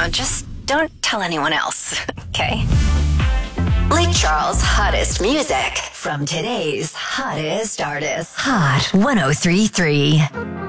just don't tell anyone else, okay? Lake Charles' hottest music from today's hottest artists. Hot 1033.